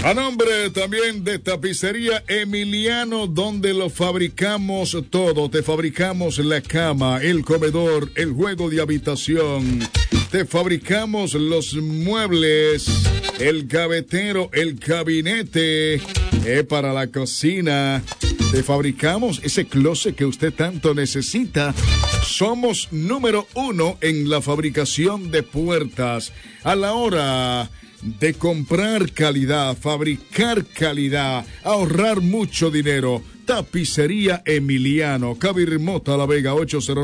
A nombre también de Tapicería Emiliano, donde lo fabricamos todo. Te fabricamos la cama, el comedor, el juego de habitación. Te fabricamos los muebles, el gavetero, el gabinete para la cocina. Te fabricamos ese closet que usted tanto necesita. Somos número 1 en la fabricación de puertas. A la hora de comprar calidad, fabricar calidad, ahorrar mucho dinero. Tapicería Emiliano, Cabirmota La Vega,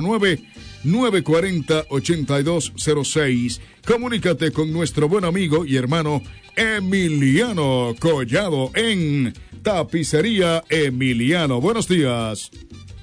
809-940-8206. Comunícate con nuestro buen amigo y hermano Emiliano Collado en Tapicería Emiliano. Buenos días.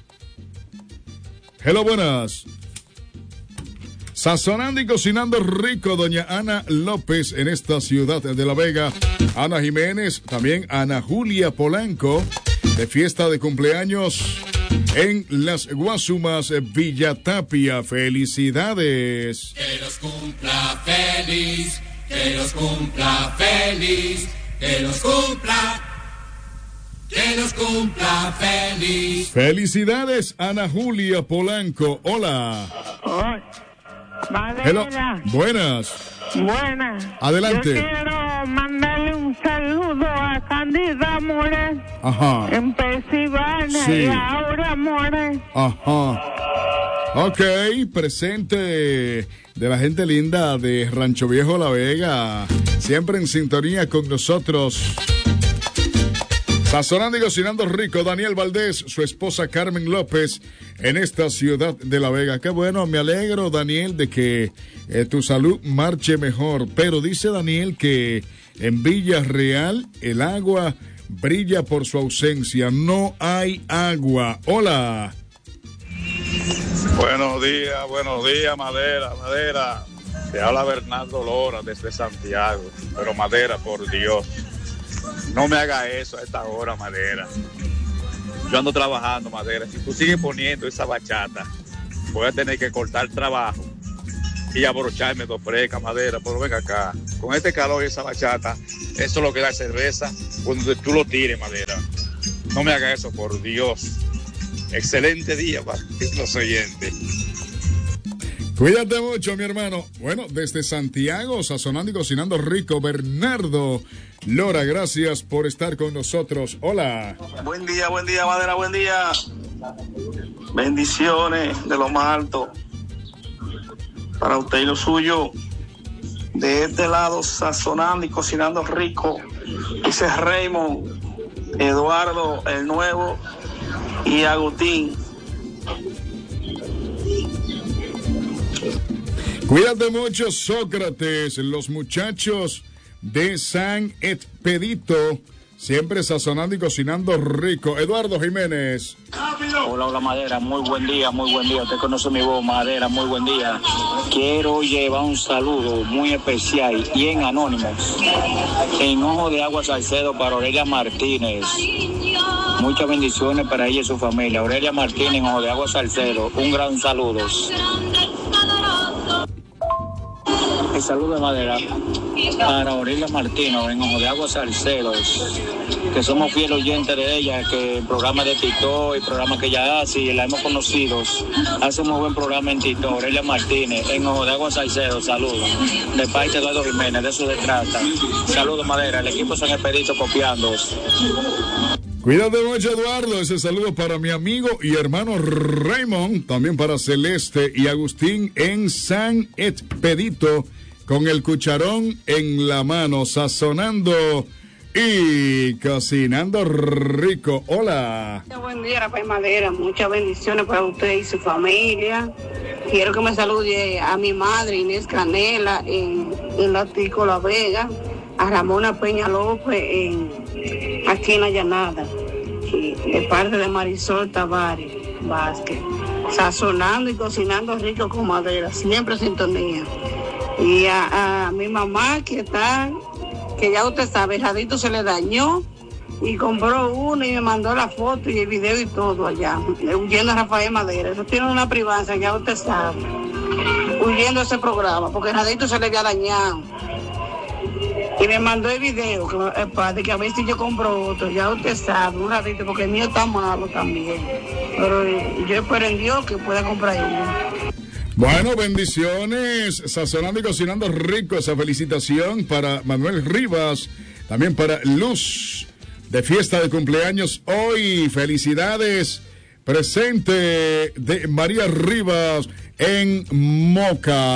Hello, buenas. Sazonando y cocinando rico, doña Ana López en esta ciudad de La Vega. Ana Jiménez, también Ana Julia Polanco, de fiesta de cumpleaños en Las Guasumas, Villa Tapia. ¡Felicidades! Que los cumpla feliz, que los cumpla feliz, que los cumpla. Que los cumpla feliz. ¡Felicidades, Ana Julia Polanco! Hola. Madera. Hello. Buenas. Buenas. Adelante. Yo quiero mandarle un saludo a Cándida More. Ajá. En Pensilvania. Sí. Y a Aura More. Ajá. Ok, presente de la gente linda de Rancho Viejo La Vega. Siempre en sintonía con nosotros. Sazonando y cocinando rico, Daniel Valdés, su esposa Carmen López, en esta ciudad de La Vega. Qué bueno, me alegro, Daniel, de que tu salud marche mejor. Pero dice Daniel que en Villarreal el agua brilla por su ausencia. No hay agua. Hola. Buenos días, Madera. Te habla Bernardo Lora desde Santiago. Pero Madera, por Dios, no me haga eso a esta hora, Madera. Yo ando trabajando, Madera. Si tú sigues poniendo esa bachata, voy a tener que cortar trabajo y abrocharme dos frescas, Madera. Pero venga acá, con este calor y esa bachata, eso es lo que da cerveza cuando tú lo tires, Madera. No me haga eso, por Dios. Excelente día para los oyentes. Cuídate mucho, mi hermano. Bueno, desde Santiago, sazonando y cocinando rico, Bernardo Lora, gracias por estar con nosotros. Hola. Buen día, Madera, buen día. Bendiciones de lo más alto para usted y lo suyo. De este lado, sazonando y cocinando rico, dice Raymond, Eduardo, el nuevo y Agustín. Cuídate mucho, Sócrates, los muchachos de San Expedito, siempre sazonando y cocinando rico. Eduardo Jiménez. Hola, Madera, muy buen día. Usted conoce mi voz, Madera, muy buen día. Quiero llevar un saludo muy especial y en anónimos, en Ojo de Agua Salcedo, para Aurelia Martínez. Muchas bendiciones para ella y su familia. Aurelia Martínez, en Ojo de Agua Salcedo, un gran saludo. El saludo de Madera para Aurelia Martínez en Ojo de Agua Salcedo, que somos fieles oyentes de ella, que el programa de Tito y programa que ella hace y la hemos conocido, hace un muy buen programa en Tito. Aurelia Martínez en Ojo de Agua Salcedo, saludos de parte de Eduardo Jiménez, de eso se trata. Saludos, Madera, el equipo San Expedito copiando. Cuídate mucho, Eduardo. Ese saludo para mi amigo y hermano Raymond, también para Celeste y Agustín en San Expedito, con el cucharón en la mano, sazonando y cocinando rico. Hola. Buen día, Rafael Madera. Muchas bendiciones para usted y su familia. Quiero que me salude a mi madre Inés Canela en Latico La Vega, a Ramona Peña López aquí en La Llanada, y de parte de Marisol Tavares Vázquez. Sazonando y cocinando rico con Madera, siempre en sintonía. Y a mi mamá que ya usted sabe, el jadito se le dañó y compró uno y me mandó la foto y el video y todo allá, huyendo a Rafael Madera. Eso tiene una privanza, ya usted sabe, huyendo a ese programa, porque el jadito se le había dañado. Y me mandó el video de que a ver si yo compro otro. Ya usted sabe, un ratito, porque el mío está malo también. Pero yo espero en Dios que pueda comprar uno. Bueno, bendiciones, sazonando y cocinando rico. Esa felicitación para Manuel Rivas, también para Luz, de fiesta de cumpleaños hoy. Felicidades, presente de María Rivas en Moca.